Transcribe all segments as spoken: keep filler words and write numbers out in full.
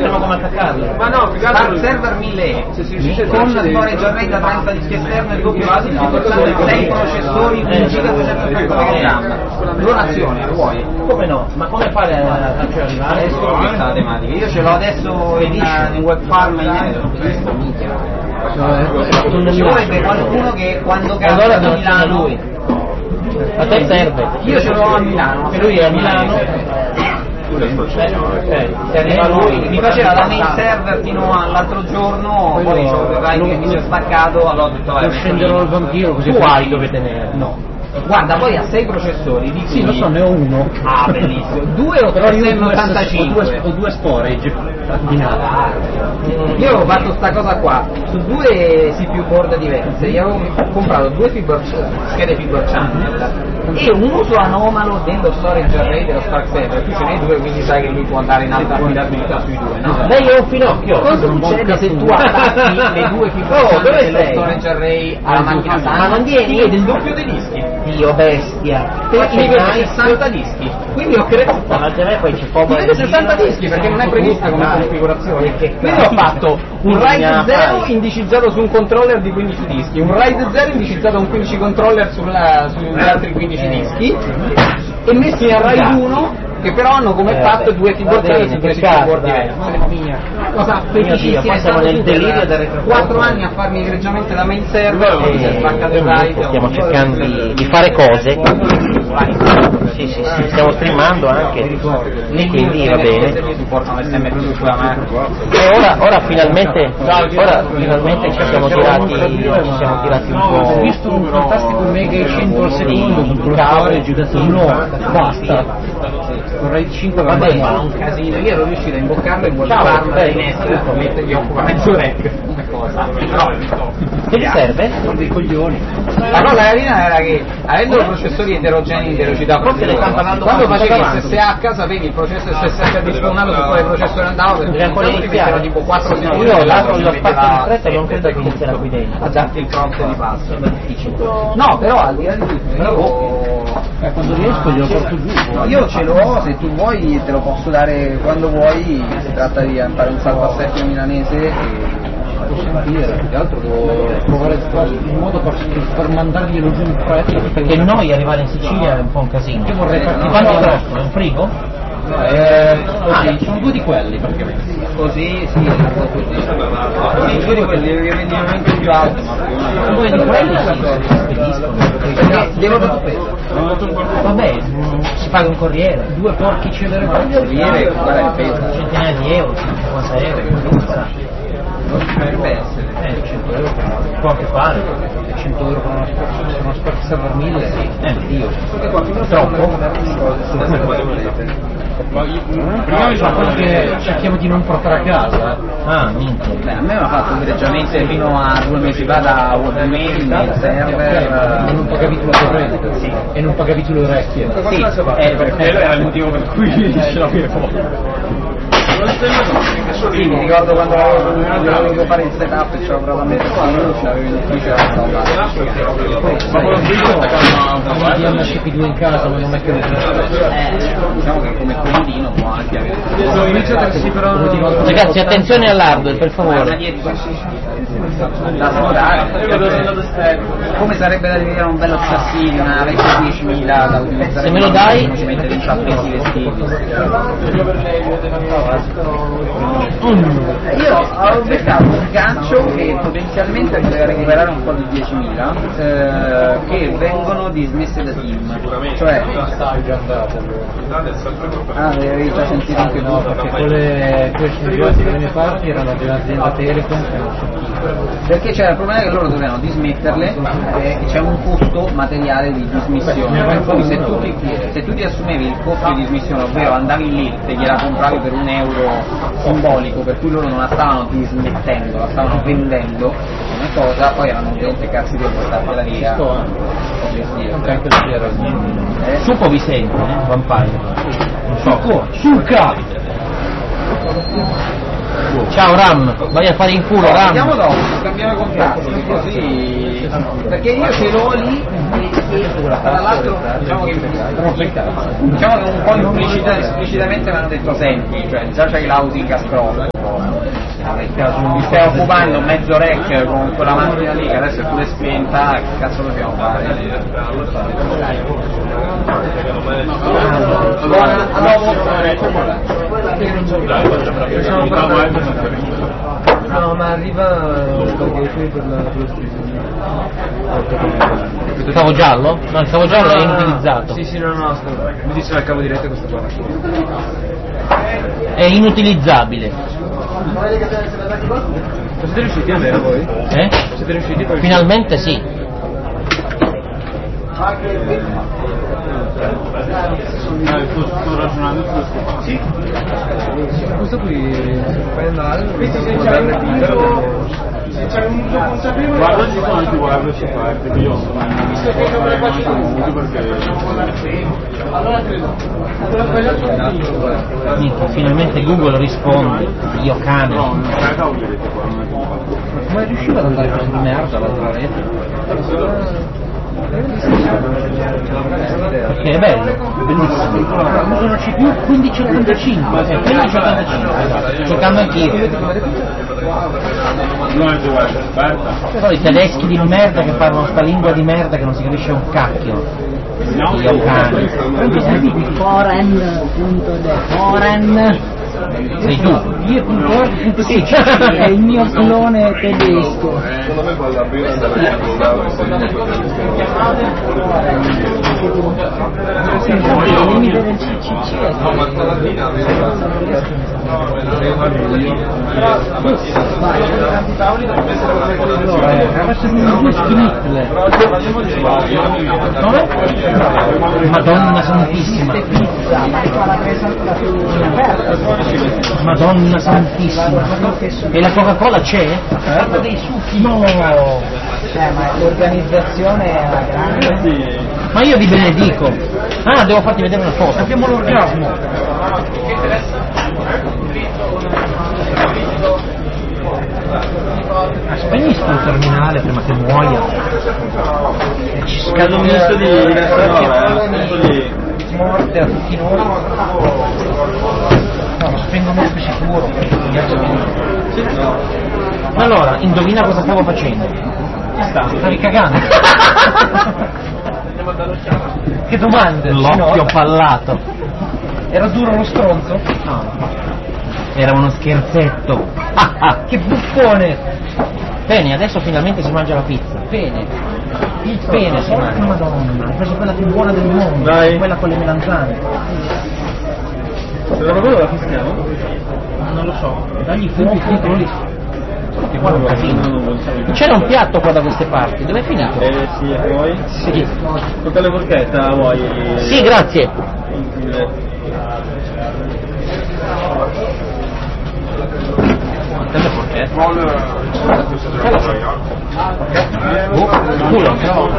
sappiamo come attaccarlo. Ma no, Star Server mille E con storage array da trenta dischi esterni e doppio laser di sei processori un giga duecentotrenta grammi. Donazione, vuoi? Come no? Ma come fare a farci arrivare? Adesso questa tematica. Io ce l'ho adesso in, in web farm in ci vorrebbe qualcuno che quando cambia allora da Milano lui. A te serve. Io ce l'ho a Milano. Che lui è a Milano. Eh, se arriva lui mi faceva da main server fino all'altro giorno, poi c'ho il Rai che mi si è staccato, allora ho detto vai, scenderò il vampiro così tu hai dove tenere. No. Guarda, poi ha sei processori, di sì, lo so, ne ho uno. Ah, bellissimo. Due o trecentottantacinque o due storage. Io avevo fatto sta cosa qua su due C P U board diverse. Io avevo comprato due fiber, schede Fiber Channel e un uso anomalo dello storage array dello Spark Server. Tu ce n'hai due, quindi sai che lui può andare in alta affidabilità sui due, no? Lei è un finocchio. Cosa succede se tu attacchi le due Fiber oh, Channel dello storage array alla macchina sana? Ma non vieni? È del doppio dei dischi. Dio bestia. Mi vede sessanta dischi. Quindi ho creato. Ma te poi c'è poco. Mi vede sessanta dischi perché non è prevista come configurazione. Quindi ho fatto un RAID zero indicizzato su un controller di quindici dischi, un RAID zero indicizzato con quindici controller sulla, sugli altri quindici dischi e messi a RAID uno che però hanno come fatto due keyboard su due keyboard diversi. Cosa feticissima, è stato nel delirio del quattro anni a farmi egregiamente la main server e si è spaccato il RAID. Stiamo cercando di, di fare cose. Sì, sì, sì, stiamo streamando anche. E quindi va bene. E ora, ora finalmente, ora finalmente ci siamo tirati, ci siamo tirati un po'. Ho visto un fantastico mega cento al secondo con lo storage, ho detto no, basta. Vorrei cinque va bene, fa un casino. Io ero riuscito a imboccarlo in quella farma in essere e gli occupa mezzo rack. Cosa? Che gli serve? Sono dei coglioni. La cosa carina era che avendo i processori eterogenei di velocità forse le stanno parlando quando facevi il S S H sapevi il processo S S H disponato su quale processore andava perché ancora iniziare tipo quattro secondi. Io l'altro lo spazio di stretta non credo che inizierà qui dentro a darti il prompt di passo, è difficile. No, però al di là di tutto io eh, quando riesco glielo porto giù. Io ce l'ho, se tu vuoi te lo posso dare quando vuoi, si tratta di fare un salto a settimo milanese e posso sentire, più che altro devo provare in modo per, per mandarglielo giù in fretta. Perché noi arrivare in Sicilia è un po' un casino. Io vorrei farti quanto costa? Un frigo? Eh, ah, sono due di quelli praticamente. Così, sì, esatto così. Sì, due di quelli, evidentemente più alti, ma più due di quelli si spediscono. Devo tutto peso. Vabbè, si paga un corriere. Due porchi cedere con il corriere, guarda il peso. Centinaia di euro, cinquanta euro, dovrebbe essere. Eh, cento euro può anche fare. cento euro per uno spazio, uno spazio server mille, sì. Eh, Dio. Troppo? Prima mi sono quello che cerchiamo di non portare a casa. Ah, minchia. Beh, a me mi ha fatto egregiamente fino a due mesi fa da webmail, mail server. E non pagavi tu la corrente? Sì. E non pagavi tu le orecchie? Sì, eh, perché era il motivo per cui ce l'avevo. Sì, mi ricordo quando dovevo fare il setup e c'avevo provato a mettere il ce l'avevo in ufficio e ma quello che dico è di M C P due in casa ma non è che lo eh, diciamo che come comodino può anche avere ho iniziato sì però ragazzi attenzione all'hardware per favore da sfodare come sarebbe da rivedere un bello chassis una vecchia diecimila da utilizzare se me lo dai ci mette dentro a presi vestiti io ho beccato un gancio che potenzialmente poteva recuperare un po' di diecimila eh, che vengono dismesse da team cioè ah avevi già sentito anche no perché quelle questi due dalle mie parti erano dell'azienda Telecom che non so chi perché c'era il problema che loro dovevano dismetterle e c'è un costo materiale di dismissione per cui se tu, ti, se tu ti assumevi il costo di dismissione ovvero andavi lì e gliela compravi per un euro simbolico per cui loro non la stavano dismettendo la stavano vendendo come cosa poi erano ovviamente cazzi di portartela via eh? Succo vi sente eh? Vampire Succo Succa ciao Ram vai a fare in culo Ram andiamo dopo cambiamo contrasto così perché io ce l'ho lì e tra l'altro diciamo che diciamo che un po' implicita, esplicitamente mi hanno detto senti, cioè già c'hai l'housing a scroll, mi stai occupando mezzo rec con quella macchina lì che adesso è pure spenta, che cazzo dobbiamo fare? No, ma arriva per la Il cavo giallo? No, il cavo giallo è inutilizzato. Sì, sì, no, no, mi diceva il cavo diretto questo qua. È inutilizzabile. Siete riusciti a avere voi? Eh? Siete riusciti poi? Finalmente sì. Sto ragionando su questo qua. Sì. Questo qui fai andare, Questi se c'è un uso, se c'è un uso consapevole. Guarda ci sono anche wireless qua, perché io sono visto che non le faccio perché allora credo. Minchia, finalmente Google risponde. Io cane. No, non è cavo diretto qua, non è come fatto. Come riusciva ad andare con di merda all'altra rete? Perché è bello, bellissimo. Usano C P U quindici ottantacinque, Eh, quindici ottantacinque. Giocando anch'io. Non è wireless, aperta. Poi i tedeschi di merda che parlano sta lingua di merda che non si capisce un cacchio. Io cane. Foren.de Foren Sei tu. io punto org punto sì, è il mio clone tedesco. Secondo me vale la pena andare a Il limite del C C C è Madonna santissima. Madonna santissima. E la Coca-Cola c'è? eh? dei succhi. No! Eh, ma l'organizzazione è la grande. Ma io vi benedico. Ah, devo farti vedere una foto. Abbiamo l'orgasmo. Spegnisco il terminale prima che muoia. Ci scado un misto di morte a tutti noi. No, lo spengo molto sicuro. Allora, indovina cosa stavo facendo? Stavi cagando. Che domande? L'occhio pallato. Era duro lo stronzo? No. Era uno scherzetto. Che buffone! Bene, adesso finalmente si mangia la pizza. Bene. Il pene si mangia. Madonna, hai preso quella più buona del mondo. Dai. Quella con le melanzane. Se la quello la fischiamo? Non lo so. Dagli fuoco, lì. Che guarda un casino. C'era un piatto qua da queste parti, dove è finito? Eh sì, e poi? Sì. Tutta la forchetta vuoi? Sì, grazie. Quante le forchette? Oh, culo.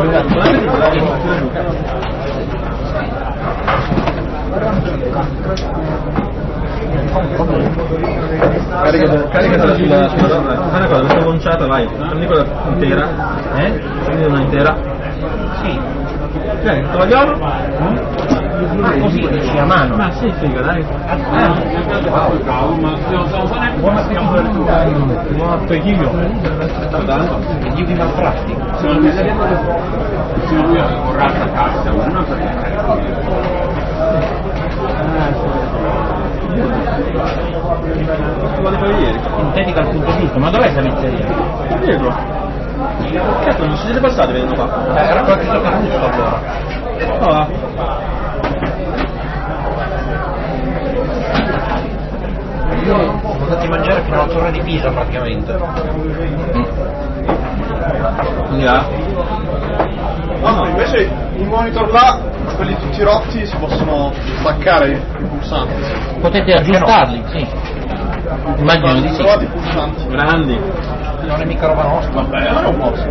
Carica, caricatela sulla sulla fai una cosa, questa conciata vai, prendi quella intera, eh? Prendi una intera. Sì. Tieni, te la chiamo? Ah, così dici a mano. Ma sì, figa, dai. Buon appetito. Buon appetito. Io vi maltratti. Lo fare ieri. Sintetica al punto giusto, ma dov'è questa pizzeria? Dietro. Cazzo, non ci siete passati vedendo qua? Eh, era qualche cosa giusto allora. Ah. Siamo andati a mangiare fino alla torre di Pisa praticamente. Yeah. No, no, invece i monitor là, quelli tutti rotti, si possono staccare i pulsanti. Potete aggiustarli, sì. Immagino di Ho sì. trovato i pulsanti. Grandi. Non è mica roba nostra. Vabbè, non posso,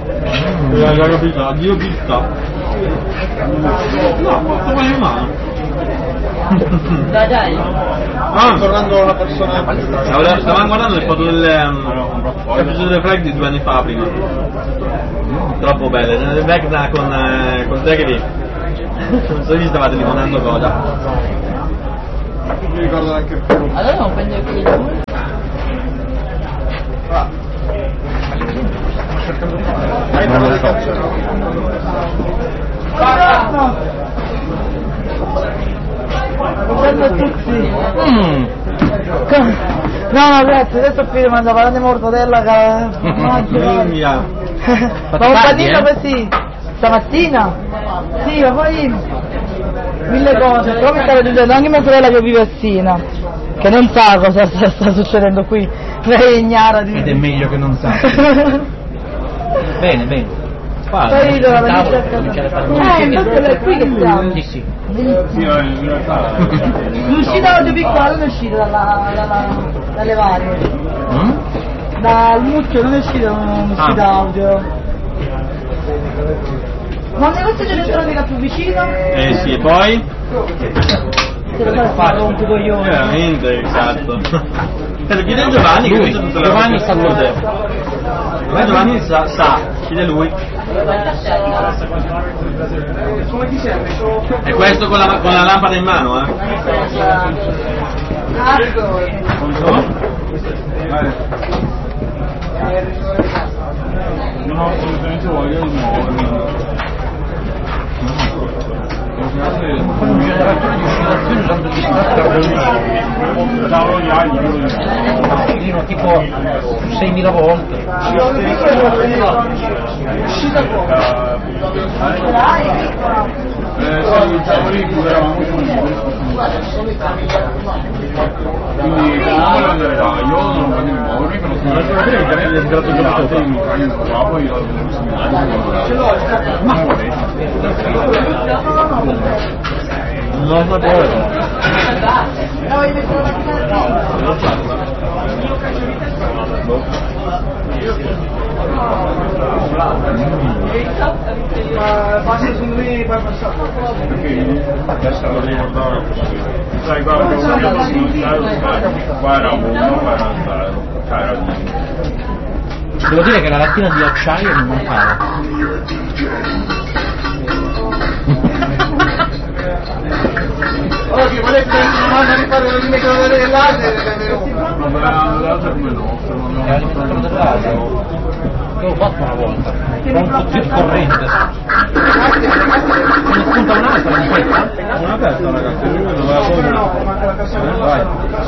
guarda. La capito, addio pizza. No, ma come in mano? Dai dai. Ah, tornando alla persona. Allora, stavamo guardando le foto del um, episodio del Flag di due anni fa prima. Troppo belle, nel Vecna con, eh, con Zachary. Non so se vi stavate limonando cosa. Mi ricordo anche più. Allora non prendo quelli di lui. Hai trovato le cazzo? Mm. No, no, grazie, adesso qui mi manda parlando di mortadella che... Minchia. Ma un panino così, stamattina? Sì, ma poi... Mille cose, però mi stava dicendo anche mia sorella che vive a Sina, che non sa cosa sta, sta succedendo qui, lei è ignara di... Ed è meglio che non sa. Bene, bene. Poi dove la dice a casa. Eh, infatti è qui che stiamo. Sì, sì. L'uscita oggi piccola non è uscita dalla, dalla, dalle varie. Mm? Dal mucchio non è uscita un'uscita Ah. audio. Ma un negozio di elettronica più vicino? Eh sì, e poi? Se lo fai fare un coglione. Veramente, esatto. Te chiede a Giovanni che Lui, dice tutta la Giovanni sa cos'è. Ma Giovanni sa, sa, chiede lui. E questo con la, con la lampada in mano, eh? Non ho assolutamente voglia di muovermi. Un generatore di oscillazioni usando gli start tipo seimila volte. Eh, sì, stavo lì, eravamo quindi comunque lo andare là, io non ho voglia di muovermi, però sono andato a vedere che è entrato gelato e mi cagno qua, poi io devo seminare. Ma Non lo devo. Ma secondo me vai passato. perché adesso lo ricordare. Sai, guarda, che io posso stare, qua era uno, qua era zero, cioè era uno. Devo dire che la lattina di acciaio mi mancava. Allora, che volete una mano a rifare la linea che va del laser e benvenuto. Ma l'altro come no, È l'alimentatore del laser. L'ho fatto una volta. Con un po' di corrente. Ne spunta un'altra, non questa? una testa ragazzi, lui doveva solo. Vai.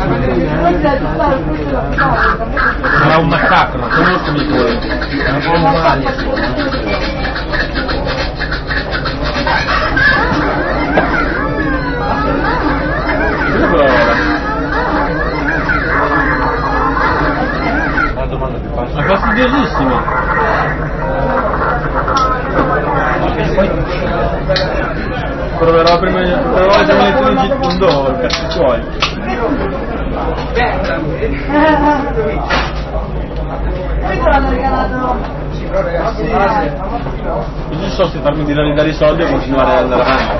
Era un massacro, conosco i tuoi. Era proprio male. La domanda più facile. È fastidiosissimo. Proverò prima proverò le prime lezioni di fondo, cazzi tuoi. Poi te l'hanno regalato. Io so se farmi tirare i soldi e continuare ad andare avanti.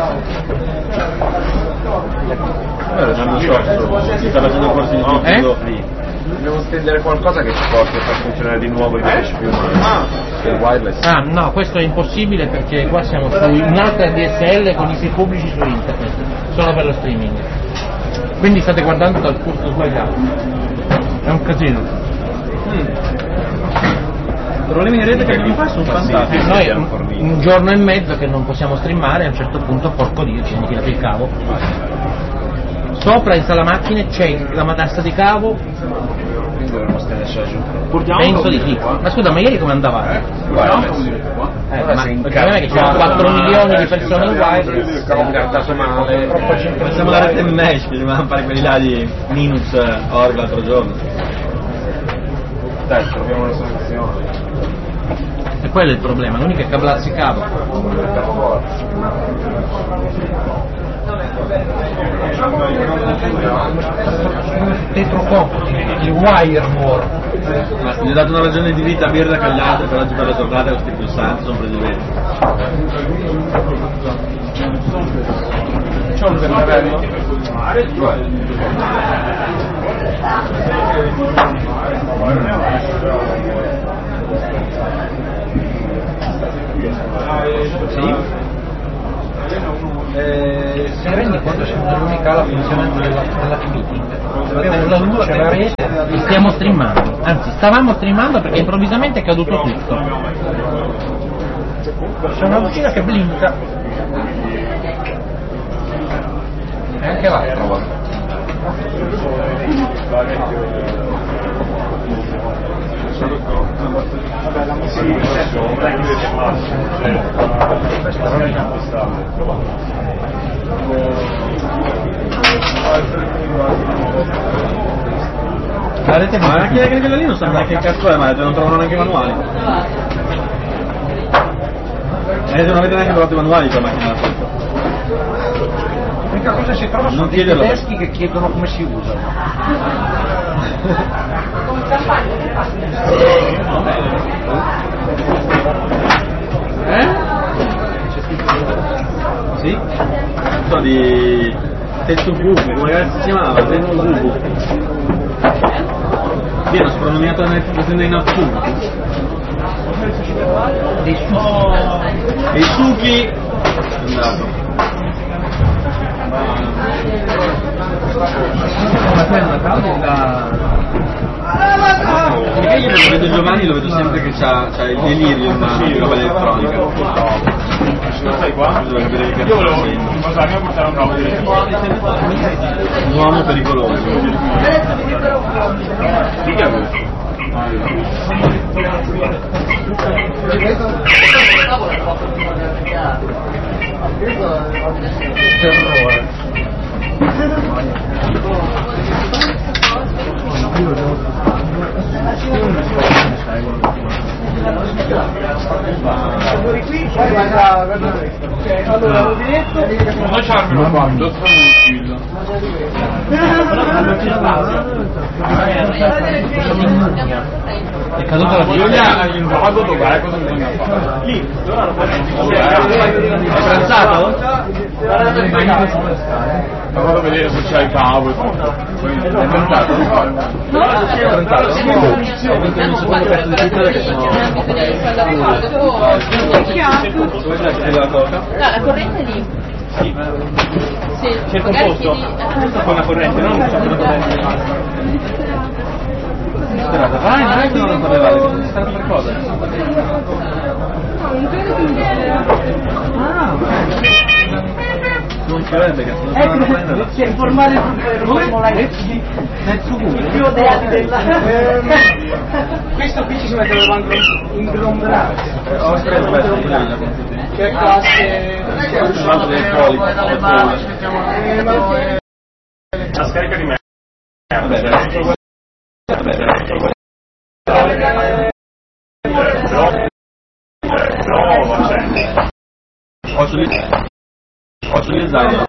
Eh, non so, si sta facendo corsi di tutto Eh? Dobbiamo stendere qualcosa che ci porti a far funzionare di nuovo i dieci più il wireless. Ah no, questo è impossibile perché qua siamo su un'altra D S L con i siti pubblici su internet, solo per lo streaming. Quindi state guardando dal posto sbagliato. È un casino. I problemi di rete che abbiamo qua sono fantastici. Noi un, un giorno e mezzo che non possiamo streamare, a un certo punto porco Dio ci hanno tirato il cavo. Sopra in sala macchine c'è la matassa di cavo. Quindi dovremmo stenderci giù. Penso di sì. Ma scusa, ma ieri come andava? Eh, ma il problema è che c'erano quattro milioni di persone in wireless. Abbiamo cartato male. Pensiamo alla rete mesh che dovevamo fare quelli là di Linux Org l'altro giorno. Dai, troviamo una soluzione. E quello è il problema, l'unico è cablarsi il cavo. Tetrocopo, il wire war. Ma gli ho dato una ragione di vita, birra cagliata per oggi per la giornata con sti pulsanti, sono presi bene. C'ho un pennarello? Sì? Eh, si rende conto c'è un'unica la funzionante della, della meeting. Abbiamo la luce, la rete. Stiamo streamando, anzi stavamo streamando perché improvvisamente è caduto tutto. C'è una lucina che blinka. E anche l'altra volta. La rete ma anche quella lì non sa neanche che cazzo è, ma non trovano neanche i manuali. Eh, non avete neanche trovato i manuali per la macchina da foto. L'unica cosa che si trova sono dei tedeschi che chiedono come si usa. Eh? Sì? So di Tetsububu, come cazzo si chiamava? Tetsububu. Viene soprannominato nel Natsubu. Dei sushi. E i suki è andato. Perché io quando vedo Giovanni lo vedo sempre che c'ha, c'ha il delirio in mano di roba elettronica. Io volevo portare un uomo pericoloso. Chi è questo? Allora, l'ho detto, non c'armelo qua, lo tranquillo. È caduta la Giulia, in vago dov'è? Cosa bisogna fare? Lì, è pranzato? Ma vado a vedere se c'è il cavo. È pranzato? No, è pranzato? No, la corrente è lì. Sì. Sì, C'è il magari composto? chiedi- Con la corrente, non con la corrente. Vai, non è che non lo sapevate, sta altre cose. Non ci vede che non stanno prendendo. Si è informato nel suo più odiati della... Questo qui ci si mette le ingrombrate. Ho preso questo. Che classe... La scarica di merda. Ho utilizzato ho utilizzato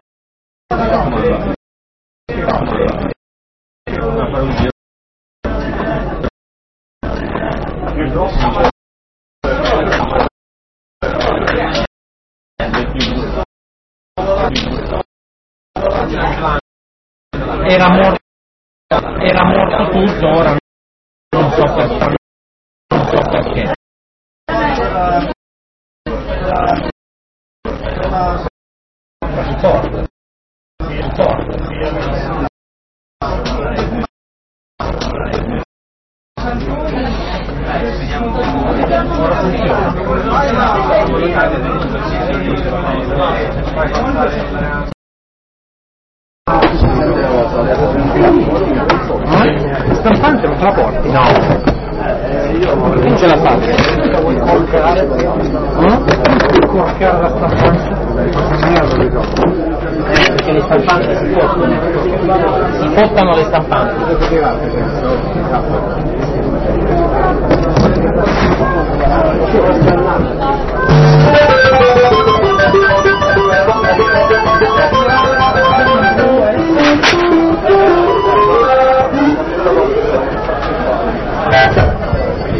era morto, era morto tutto, ora non so perché. Non so perché. Forte. Forte. Stampante non te la porti? No. Non ce la faccio. Corcare la stampante? Eh, perché le stampanti si portano. Si portano le stampanti.